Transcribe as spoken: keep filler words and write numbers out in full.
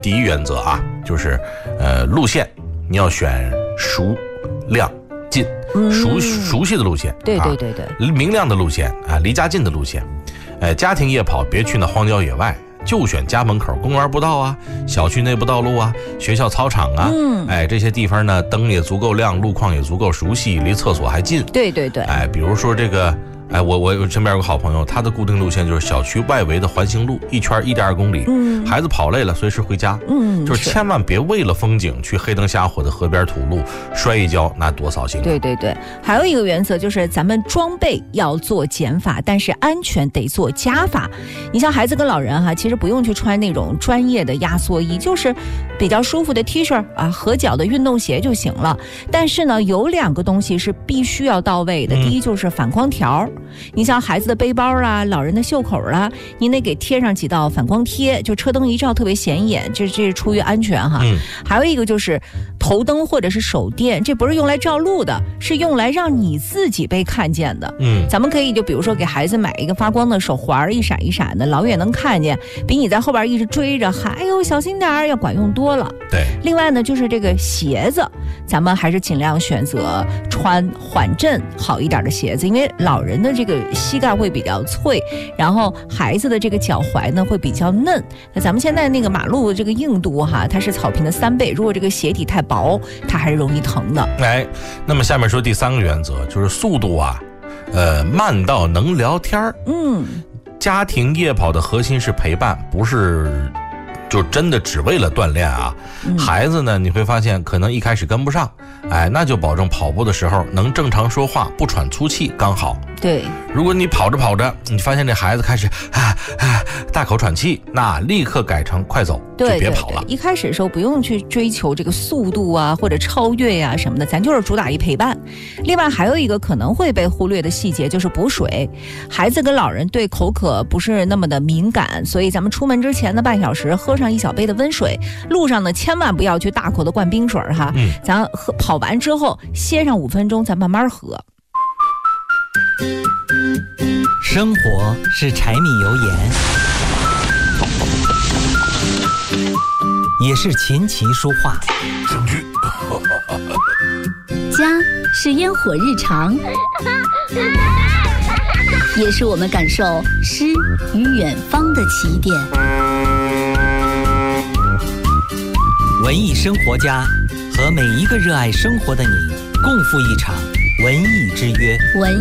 第一原则啊，就是呃路线你要选熟、亮、近，熟熟悉的路线， 对对对对， 啊、明亮的路线啊，离家近的路线。呃，家庭夜跑别去那荒郊野外。就选家门口公园步道啊，小区内部道路啊，学校操场啊，嗯，哎，这些地方呢，灯也足够亮，路况也足够熟悉，离厕所还近。 对对对， 哎，比如说这个，哎，我我身边有个好朋友，他的固定路线就是小区外围的环形路，一圈一点二公里。嗯，孩子跑累了，随时回家。嗯，就是千万别为了风景去黑灯瞎火的河边土路摔一跤，那多扫兴啊。 对对对，还有一个原则就是咱们装备要做减法，但是安全得做加法。你像孩子跟老人哈，其实不用去穿那种专业的压缩衣，就是比较舒服的 T 恤啊，合脚的运动鞋就行了。但是呢，有两个东西是必须要到位的。嗯、第一就是反光条，你像孩子的背包啦、老人的袖口啦，你得给贴上几道反光贴，就车灯一照特别显眼，这这是出于安全哈。嗯、还有一个就是头灯或者是手电，这不是用来照路的，是用来让你自己被看见的。嗯，咱们可以就比如说给孩子买一个发光的手环，一闪一闪的，老远能看见，比你在后边一直追着喊哎呦小心点儿要管用多了。 对， 另外呢就是这个鞋子，咱们还是尽量选择穿缓震好一点的鞋子，因为老人的这个膝盖会比较脆，然后孩子的这个脚踝呢会比较嫩。那咱们现在那个马路这个硬度哈，它是草坪的三倍，如果这个鞋底太薄，它还是容易疼的。 哎，那么下面说第三个原则，就是速度啊，呃，慢到能聊天。嗯，家庭夜跑的核心是陪伴，不是就真的只为了锻炼啊。嗯、孩子呢，你会发现可能一开始跟不上，哎，那就保证跑步的时候能正常说话，不喘粗气，刚好。 对， 如果你跑着跑着，你发现这孩子开始啊啊大口喘气，那立刻改成快走，就别跑了。 一开始的时候不用去追求这个速度啊或者超越呀、啊、什么的，咱就是主打一陪伴。另外还有一个可能会被忽略的细节就是补水，孩子跟老人对口渴不是那么的敏感，所以咱们出门之前的半小时喝上一小杯的温水，路上呢千万不要去大口的灌冰水哈，嗯、咱喝跑完之后歇上五分钟再慢慢喝。 生活是柴米油盐，也是琴棋书画。 证据。 家是烟火日常，也是我们感受诗与远方的起点。 文艺生活家和每一个热爱生活的你，共赴一场文艺之约。 文